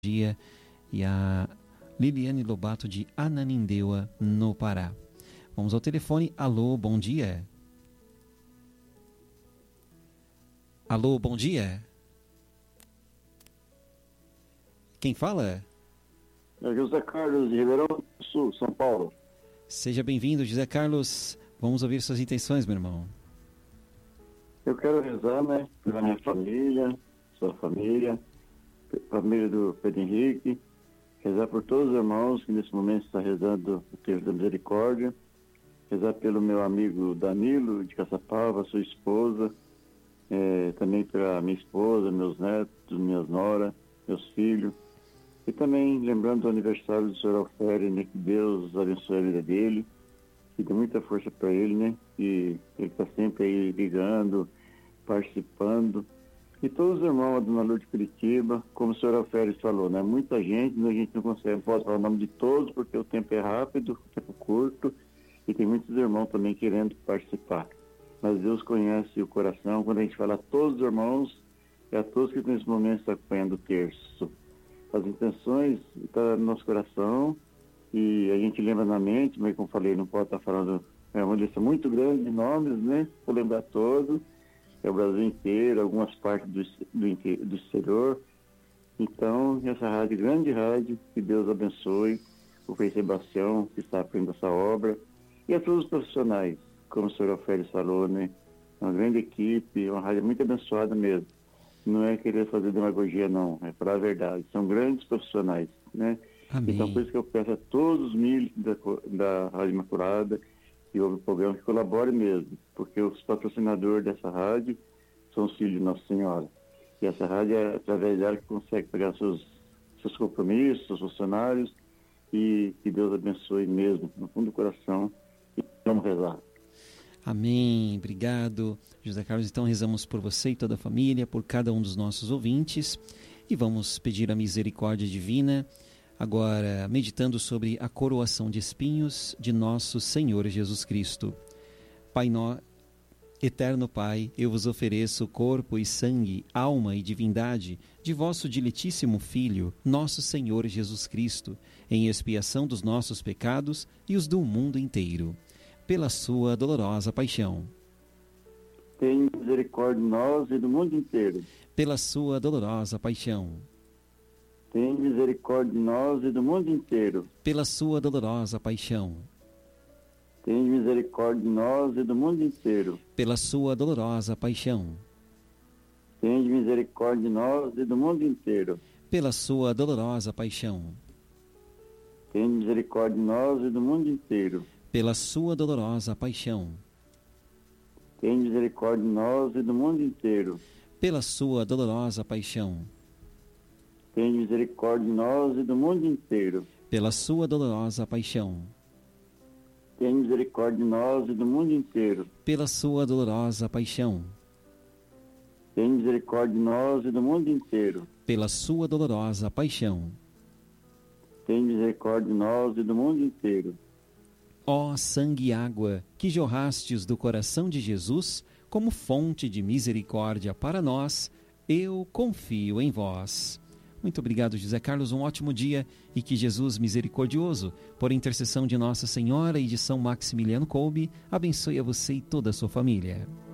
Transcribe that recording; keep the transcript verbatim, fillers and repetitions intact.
dia, e a Liliane Lobato de Ananindeua, no Pará. Vamos ao telefone. Alô, bom dia. Alô, bom dia. Quem fala? É José Carlos de Ribeirão do Sul, São Paulo. Seja bem-vindo, José Carlos. Vamos ouvir suas intenções, meu irmão. Eu quero rezar, né, pela minha família, sua família, família do Pedro Henrique, rezar por todos os irmãos que nesse momento estão rezando o Terço da Misericórdia, rezar pelo meu amigo Danilo de Caçapava, sua esposa, é, também pela minha esposa, meus netos, minhas noras, meus filhos, e também lembrando do aniversário do senhor Alfério, né, que Deus abençoe a vida dele, que dê muita força para ele, né, que ele está sempre aí ligando, participando. E todos os irmãos da Dona Lourdes de Curitiba, como o senhor Alfério falou, né? Muita gente, a gente não consegue, não pode falar o nome de todos, porque o tempo é rápido, o tempo é curto, e tem muitos irmãos também querendo participar. Mas Deus conhece o coração, quando a gente fala a todos os irmãos, é a todos que nesse momento estão acompanhando o terço. As intenções estão no nosso coração, e a gente lembra na mente, mas como falei, não pode estar falando, é uma lista muito grande de nomes, né? Vou lembrar todos. É o Brasil inteiro, algumas partes do, do, do exterior. Então, essa rádio, grande rádio, que Deus abençoe o Frei Sebastião, que está aprendendo essa obra, e a todos os profissionais, como o senhor Alfério falou, né? Uma grande equipe, uma rádio muito abençoada mesmo. Não é querer fazer demagogia, não, é falar a verdade. São grandes profissionais, né? Amém. Então, por isso que eu peço a todos os milhos da, da Rádio Imaculada, que houve o programa, que colabore mesmo, porque os patrocinadores dessa rádio são os filhos de Nossa Senhora. E essa rádio é através dela que consegue pegar seus, seus compromissos, seus funcionários, e que Deus abençoe mesmo, no fundo do coração, e vamos rezar. Amém, obrigado, José Carlos. Então rezamos por você e toda a família, por cada um dos nossos ouvintes, e vamos pedir a misericórdia divina. Agora, meditando sobre a coroação de espinhos de nosso Senhor Jesus Cristo. Pai no... Eterno Pai, eu vos ofereço corpo e sangue, alma e divindade de vosso diletíssimo Filho, nosso Senhor Jesus Cristo, em expiação dos nossos pecados e os do mundo inteiro, pela sua dolorosa paixão. Tenha misericórdia de nós e do mundo inteiro. Pela sua dolorosa paixão. Tenha misericórdia de nós e do mundo inteiro. Pela sua dolorosa paixão. Tenha misericórdia de nós e do mundo inteiro. Pela sua dolorosa paixão. Tenha misericórdia de nós e do mundo inteiro. Pela sua dolorosa paixão. Tenha misericórdia de nós e do mundo inteiro. Pela sua dolorosa paixão. Tenha misericórdia de nós e do mundo inteiro. Pela sua dolorosa paixão. Tenha misericórdia de nós e do mundo inteiro. Pela sua dolorosa paixão. Tenha misericórdia de nós e do mundo inteiro. Pela sua dolorosa paixão. Tenha misericórdia de nós e do mundo inteiro. Pela sua dolorosa paixão. Tenha misericórdia de nós e do mundo inteiro. Ó sangue e água que jorrastes do coração de Jesus como fonte de misericórdia para nós, eu confio em vós. Muito obrigado, José Carlos, um ótimo dia, e que Jesus misericordioso, por intercessão de Nossa Senhora e de São Maximiliano Kolbe, abençoe a você e toda a sua família.